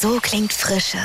So klingt Frische.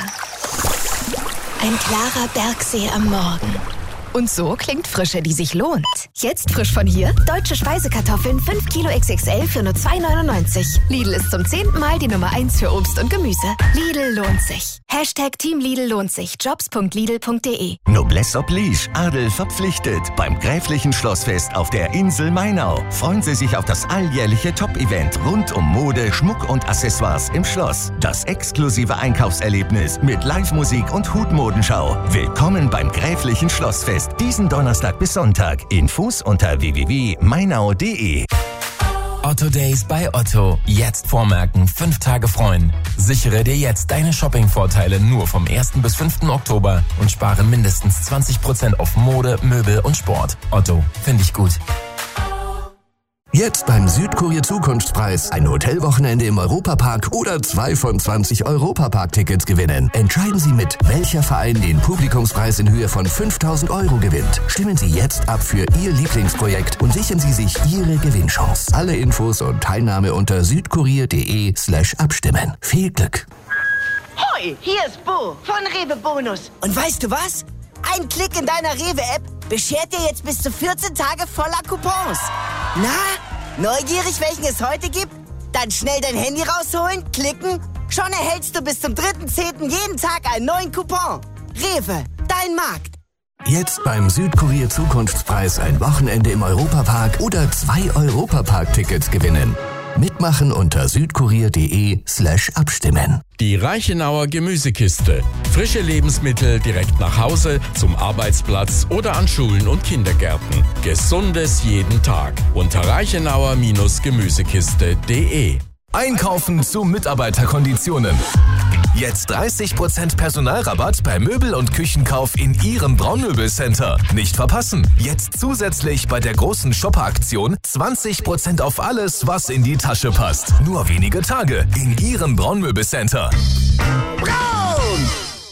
Ein klarer Bergsee am Morgen. Und so klingt Frische, die sich lohnt. Jetzt frisch von hier: deutsche Speisekartoffeln 5 Kilo XXL für nur 2,99. Lidl ist zum 10. Mal die Nummer 1 für Obst und Gemüse. Lidl lohnt sich. Team Lidl lohnt sich. Jobs.lidl.de. Noblesse oblige. Adel verpflichtet. Beim Gräflichen Schlossfest auf der Insel Mainau. Freuen Sie sich auf das alljährliche Top-Event rund um Mode, Schmuck und Accessoires im Schloss. Das exklusive Einkaufserlebnis mit Live-Musik und Hutmodenschau. Willkommen beim Gräflichen Schlossfest. Diesen Donnerstag bis Sonntag. Infos unter www.mainau.de. Otto Days bei Otto. Jetzt vormerken, 5 Tage freuen. Sichere dir jetzt deine Shopping-Vorteile nur vom 1. bis 5. Oktober und spare mindestens 20% auf Mode, Möbel und Sport. Otto, finde ich gut. Jetzt beim Südkurier Zukunftspreis ein Hotelwochenende im Europapark oder 2 von 20 Europapark-Tickets gewinnen. Entscheiden Sie mit, welcher Verein den Publikumspreis in Höhe von 5.000 € gewinnt. Stimmen Sie jetzt ab für Ihr Lieblingsprojekt und sichern Sie sich Ihre Gewinnchance. Alle Infos und Teilnahme unter südkurier.de/abstimmen. Viel Glück! Hoi, hier ist Bo von Rewe Bonus. Und weißt du was? Ein Klick in deiner Rewe-App beschert dir jetzt bis zu 14 Tage voller Coupons. Na, neugierig, welchen es heute gibt? Dann schnell dein Handy rausholen, klicken. Schon erhältst du bis zum 3.10. jeden Tag einen neuen Coupon. Rewe, dein Markt. Jetzt beim Südkurier Zukunftspreis ein Wochenende im Europapark oder 2 Europapark-Tickets gewinnen. Mitmachen unter südkurier.de/abstimmen. Die Reichenauer Gemüsekiste. Frische Lebensmittel direkt nach Hause, zum Arbeitsplatz oder an Schulen und Kindergärten. Gesundes jeden Tag. Unter reichenauer-gemüsekiste.de. Einkaufen zu Mitarbeiterkonditionen. Jetzt 30% Personalrabatt bei Möbel- und Küchenkauf in Ihrem Braunmöbelcenter. Nicht verpassen. Jetzt zusätzlich bei der großen Shopper-Aktion 20% auf alles, was in die Tasche passt. Nur wenige Tage in Ihrem Braunmöbelcenter. Braun!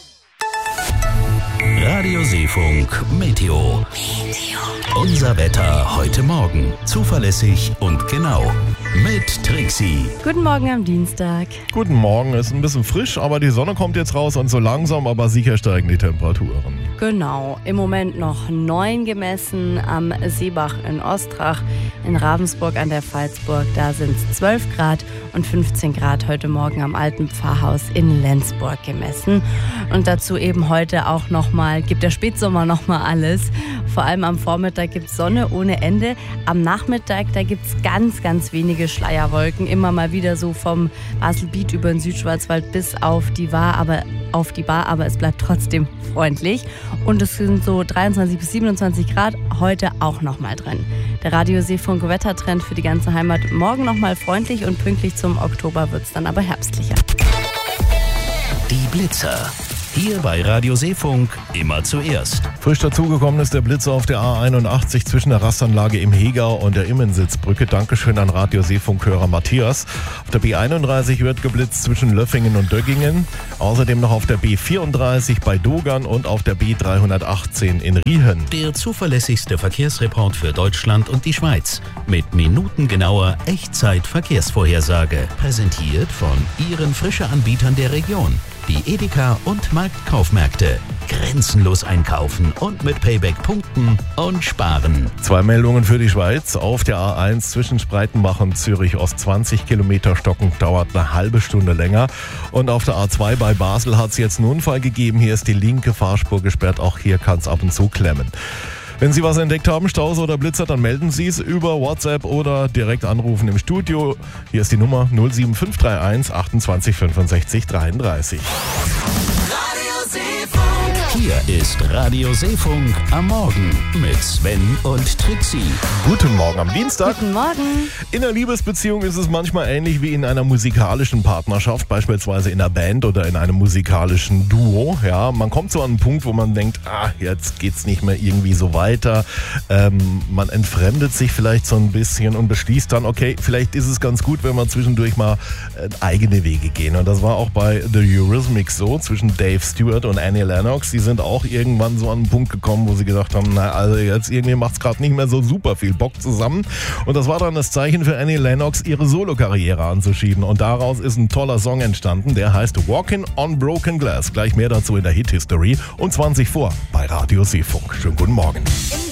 Radio Seefunk Meteo. Unser Wetter heute Morgen. Zuverlässig und genau. Mit Trixie. Guten Morgen am Dienstag. Guten Morgen, es ist ein bisschen frisch, aber die Sonne kommt jetzt raus und so langsam, aber sicher steigen die Temperaturen. Genau, im Moment noch 9 gemessen am Seebach in Ostrach, in Ravensburg an der Pfalzburg, da sind es 12 Grad und 15 Grad heute Morgen am Alten Pfarrhaus in Lenzburg gemessen. Und dazu eben heute auch nochmal, gibt der Spätsommer nochmal alles. Vor allem am Vormittag gibt es Sonne ohne Ende. Am Nachmittag, da gibt es ganz, ganz wenige Schleierwolken. Immer mal wieder so vom Baselbiet über den Südschwarzwald bis auf die Bar, aber es bleibt trotzdem freundlich. Und es sind so 23 bis 27 Grad, heute auch nochmal drin. Der Radio Seefunk Wettertrend für die ganze Heimat. Morgen nochmal freundlich und pünktlich zum Oktober wird es dann aber herbstlicher. Die Blitzer. Hier bei Radio Seefunk immer zuerst. Frisch dazugekommen ist der Blitzer auf der A81 zwischen der Rastanlage im Hegau und der Immensitzbrücke. Dankeschön an Radio Seefunk-Hörer Matthias. Auf der B31 wird geblitzt zwischen Löffingen und Döggingen. Außerdem noch auf der B34 bei Dogern und auf der B318 in Riehen. Der zuverlässigste Verkehrsreport für Deutschland und die Schweiz. Mit minutengenauer Echtzeit-Verkehrsvorhersage. Präsentiert von Ihren Frische-Anbietern der Region. Die Edeka und Marktkaufmärkte. Grenzenlos einkaufen und mit Payback punkten und sparen. 2 Meldungen für die Schweiz. Auf der A1 zwischen Spreitenbach und Zürich Ost 20 Kilometer stocken, dauert eine halbe Stunde länger. Und auf der A2 bei Basel hat es jetzt einen Unfall gegeben. Hier ist die linke Fahrspur gesperrt. Auch hier kann es ab und zu klemmen. Wenn Sie was entdeckt haben, Staus oder Blitzer, dann melden Sie es über WhatsApp oder direkt anrufen im Studio. Hier ist die Nummer 07531 28 65 33. Hier ist Radio Seefunk am Morgen mit Sven und Trixie. Guten Morgen am Dienstag. Guten Morgen. In einer Liebesbeziehung ist es manchmal ähnlich wie in einer musikalischen Partnerschaft, beispielsweise in einer Band oder in einem musikalischen Duo. Ja, man kommt so an einen Punkt, wo man denkt, jetzt geht's nicht mehr irgendwie so weiter. Man entfremdet sich vielleicht so ein bisschen und beschließt dann, okay, vielleicht ist es ganz gut, wenn wir zwischendurch mal eigene Wege gehen. Und das war auch bei The Eurythmics so, zwischen Dave Stewart und Annie Lennox. die sind auch irgendwann so an einen Punkt gekommen, wo sie gesagt haben, na also jetzt irgendwie macht es gerade nicht mehr so super viel Bock zusammen. Und das war dann das Zeichen für Annie Lennox, ihre Solokarriere anzuschieben. Und daraus ist ein toller Song entstanden, der heißt Walking on Broken Glass. Gleich mehr dazu in der Hit History um 20 vor bei Radio Seefunk. Schönen guten Morgen.